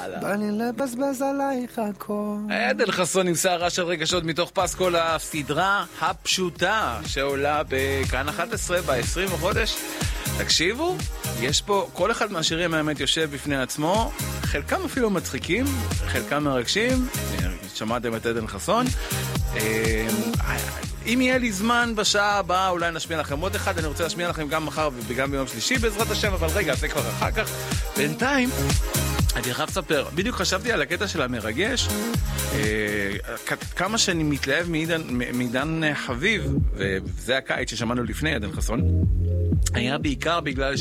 יאללה. בא לי לבזבז עלייך הכל. עדן חסון עם שערה של רגשות מתוך פסקול, הסדרה הפשוטה שעולה בכאן 11 ב-20 בחודש. תקשיבו, יש פה, כל אחד מהשירים האמת יושב בפני עצמו, חלקם אפילו מצחיקים, חלקם מרגשים, שמעתם את עדן חסון. אם יהיה לי זמן בשעה הבאה, אולי נשמיע לכם עוד אחד, אני רוצה להשמיע לכם גם מחר וגם ביום שלישי בעזרת השם, אבל רגע, זה כבר אחר כך. בינתיים, אני חייב לספר, בדיוק חשבתי על הקטע של המרגש, כמה שאני מתלהב מעידן חביב, וזה הקיץ ששמענו לפני עדן חסון, היה בעיקר בגלל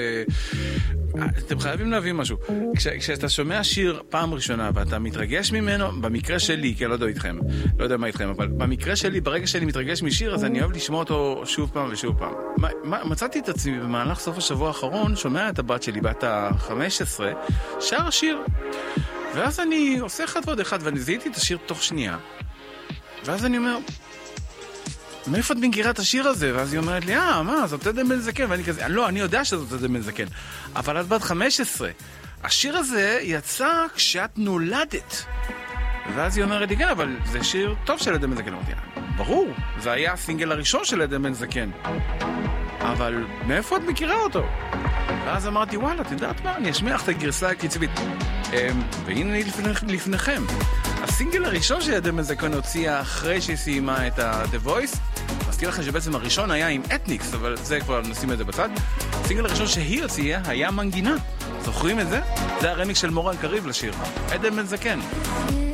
אתם חייבים להבין משהו. כשאתה שומע שיר פעם ראשונה ואתה מתרגש ממנו, במקרה שלי, כי אני לא יודע איתכם, לא יודע מה איתכם, אבל במקרה שלי, ברגע שאני מתרגש משיר, אז אני אוהב לשמוע אותו שוב פעם ושוב פעם. מצאתי את עצמי במהלך סוף השבוע האחרון, שומע את הבת שלי, בת ה-15, שר השיר. ואז אני עושה אחד ועוד אחד, ואני זיהיתי את השיר תוך שנייה. ואז אני אומר, מאיפה את מכירה את השיר הזה? ואז היא אומרת לי, מה, זאת עדן בן זקן. ואני כזה, לא, אני יודע שזאת עדן בן זקן. אבל את בת 15. השיר הזה יצא כשאת נולדת. ואז היא אומרת לי, כן, אבל זה שיר טוב של עדן בן זקן. אמרתי, ברור, זה היה הסינגל הראשון של עדן בן זקן. אבל מאיפה את מכירה אותו? ואז אמרתי, וואלה, תדעת מה? אני אשמיע לך את הגרסה הקצבית. והנה אני לפניכם. הסינגל הראשון שעדן בן זקן הוציאה אחרי שהיא סיימה את The Voice, מזכיר לכם שבעצם הראשון היה עם אתניקס, אבל זה כבר נשים את זה בצד. הסינגל הראשון שהיא הוציאה היה מנגינה. זוכרים את זה? זה הרמיקס של מורן קריב לשיר. עדן בן זקן.